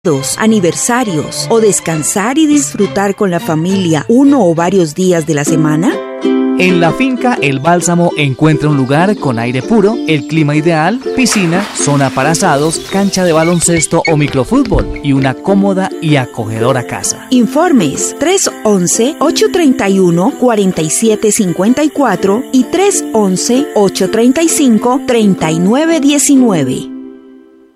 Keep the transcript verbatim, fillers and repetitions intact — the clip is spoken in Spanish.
aniversarios o descansar y disfrutar con la familia uno o varios días de la semana? En la finca El Bálsamo encuentra un lugar con aire puro, el clima ideal, piscina, zona para asados, cancha de baloncesto o microfútbol y una cómoda y acogedora casa. Informes tres once, ocho treinta y uno, cuarenta y siete cincuenta y cuatro y tres once, ocho treinta y cinco, treinta y nueve diecinueve.